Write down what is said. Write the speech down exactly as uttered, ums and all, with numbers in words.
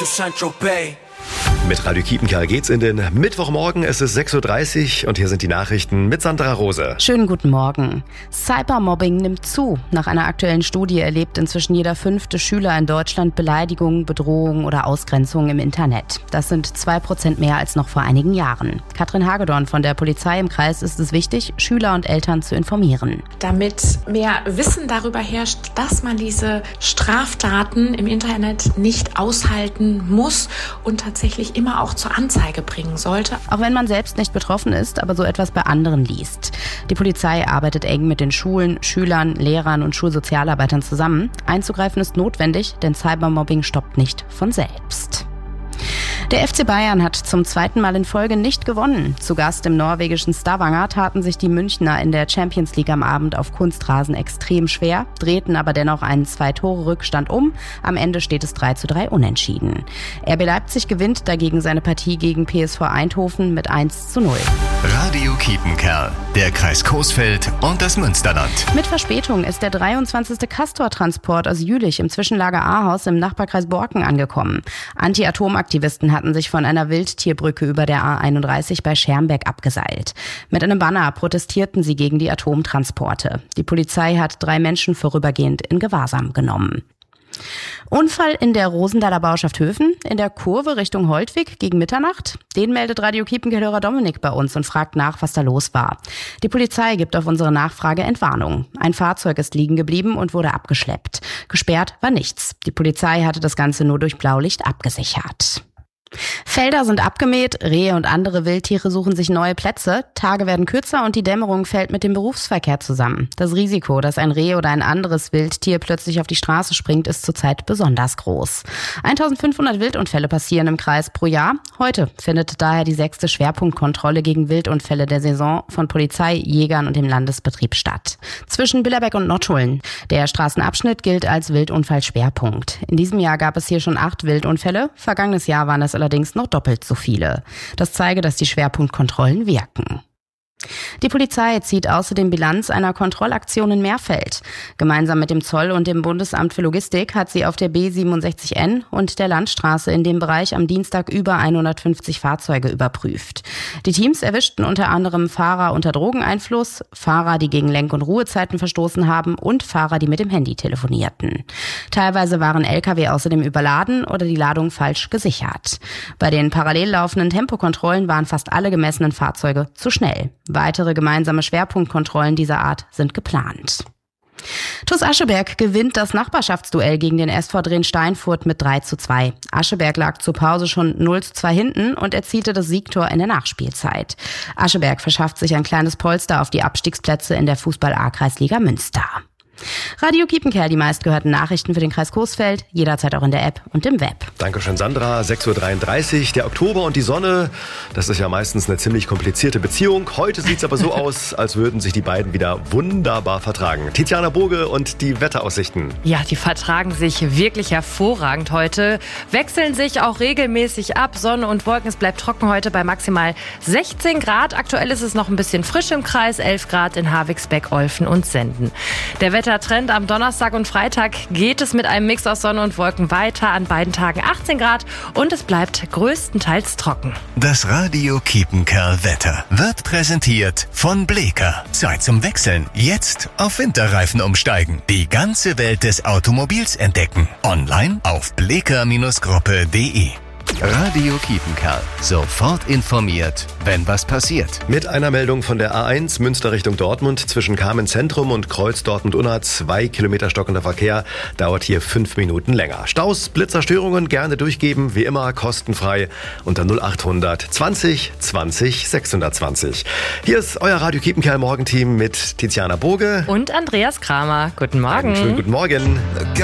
du Saint-Tropez. Mit Radio Kiepenkerl geht's in den Mittwochmorgen. Es ist sechs Uhr dreißig und hier sind die Nachrichten mit Sandra Rose. Schönen guten Morgen. Cybermobbing nimmt zu. Nach einer aktuellen Studie erlebt inzwischen jeder fünfte Schüler in Deutschland Beleidigungen, Bedrohungen oder Ausgrenzungen im Internet. Das sind zwei Prozent mehr als noch vor einigen Jahren. Katrin Hagedorn von der Polizei im Kreis ist es wichtig, Schüler und Eltern zu informieren. Damit mehr Wissen darüber herrscht, dass man diese Straftaten im Internet nicht aushalten muss und tatsächlich immer auch zur Anzeige bringen sollte. Auch wenn man selbst nicht betroffen ist, aber so etwas bei anderen liest. Die Polizei arbeitet eng mit den Schulen, Schülern, Lehrern und Schulsozialarbeitern zusammen. Einzugreifen ist notwendig, denn Cybermobbing stoppt nicht von selbst. Der F C Bayern hat zum zweiten Mal in Folge nicht gewonnen. Zu Gast im norwegischen Stavanger taten sich die Münchner in der Champions League am Abend auf Kunstrasen extrem schwer, drehten aber dennoch einen Zwei-Tore-Rückstand um. Am Ende steht es drei zu drei unentschieden. R B Leipzig gewinnt dagegen seine Partie gegen P S V Eindhoven mit eins zu null. Radio Kiepenkerl, der Kreis Coesfeld und das Münsterland. Mit Verspätung ist der dreiundzwanzigste Castor-Transport aus Jülich im Zwischenlager Ahaus im Nachbarkreis Borken angekommen. Anti-Atom-Aktivisten hatten sich von einer Wildtierbrücke über der A einunddreißig bei Schermbeck abgeseilt. Mit einem Banner protestierten sie gegen die Atomtransporte. Die Polizei hat drei Menschen vorübergehend in Gewahrsam genommen. Unfall in der Rosendaler Bauschaft Höfen, in der Kurve Richtung Holtwig gegen Mitternacht. Den meldet Radio Kiepenkerl-Hörer Dominik bei uns und fragt nach, was da los war. Die Polizei gibt auf unsere Nachfrage Entwarnung. Ein Fahrzeug ist liegen geblieben und wurde abgeschleppt. Gesperrt war nichts. Die Polizei hatte das Ganze nur durch Blaulicht abgesichert. Felder sind abgemäht, Rehe und andere Wildtiere suchen sich neue Plätze, Tage werden kürzer und die Dämmerung fällt mit dem Berufsverkehr zusammen. Das Risiko, dass ein Reh oder ein anderes Wildtier plötzlich auf die Straße springt, ist zurzeit besonders groß. eintausendfünfhundert Wildunfälle passieren im Kreis pro Jahr. Heute findet daher die sechste Schwerpunktkontrolle gegen Wildunfälle der Saison von Polizei, Jägern und dem Landesbetrieb statt. Zwischen Billerbeck und Nottuln. Der Straßenabschnitt gilt als Wildunfallschwerpunkt. In diesem Jahr gab es hier schon acht Wildunfälle. Vergangenes Jahr waren es allerdings noch doppelt so viele. Das zeige, dass die Schwerpunktkontrollen wirken. Die Polizei zieht außerdem Bilanz einer Kontrollaktion in Meerfeld. Gemeinsam mit dem Zoll und dem Bundesamt für Logistik hat sie auf der B siebenundsechzig N und der Landstraße in dem Bereich am Dienstag über hundertfünfzig Fahrzeuge überprüft. Die Teams erwischten unter anderem Fahrer unter Drogeneinfluss, Fahrer, die gegen Lenk- und Ruhezeiten verstoßen haben und Fahrer, die mit dem Handy telefonierten. Teilweise waren L K W außerdem überladen oder die Ladung falsch gesichert. Bei den parallel laufenden Tempokontrollen waren fast alle gemessenen Fahrzeuge zu schnell. Weitere gemeinsame Schwerpunktkontrollen dieser Art sind geplant. T U S Ascheberg gewinnt das Nachbarschaftsduell gegen den S V Drehn-Steinfurt mit drei zu zwei. Ascheberg lag zur Pause schon null zu zwei hinten und erzielte das Siegtor in der Nachspielzeit. Ascheberg verschafft sich ein kleines Polster auf die Abstiegsplätze in der Fußball-A-Kreisliga Münster. Radio Kiepenkerl, die meistgehörten Nachrichten für den Kreis Coesfeld, jederzeit auch in der App und im Web. Dankeschön, Sandra. sechs Uhr dreiunddreißig, der Oktober und die Sonne. Das ist ja meistens eine ziemlich komplizierte Beziehung. Heute sieht es aber so aus, als würden sich die beiden wieder wunderbar vertragen. Tiziana Boge und die Wetteraussichten. Ja, die vertragen sich wirklich hervorragend heute. Wechseln sich auch regelmäßig ab. Sonne und Wolken, es bleibt trocken heute bei maximal sechzehn Grad. Aktuell ist es noch ein bisschen frisch im Kreis, elf Grad in Havixbeck, Olfen und Senden. Der Wetter Trend am Donnerstag und Freitag geht es mit einem Mix aus Sonne und Wolken weiter. An beiden Tagen achtzehn Grad und es bleibt größtenteils trocken. Das Radio Kiepenkerl Wetter wird präsentiert von Bleeker. Zeit zum Wechseln. Jetzt auf Winterreifen umsteigen. Die ganze Welt des Automobils entdecken. Online auf bleeker Gruppe punkt de. Radio Kiepenkerl. Sofort informiert, wenn was passiert. Mit einer Meldung von der A eins Münster Richtung Dortmund zwischen Kamen Zentrum und Kreuz Dortmund-Unna. Zwei Kilometer stockender Verkehr. Dauert hier fünf Minuten länger. Staus, Blitzerstörungen gerne durchgeben. Wie immer kostenfrei unter null achthundert zwanzig zwanzig sechshundertzwanzig. Hier ist euer Radio Kiepenkerl Morgenteam mit Tiziana Boge und Andreas Kramer. Guten Morgen. Einen schönen guten Morgen.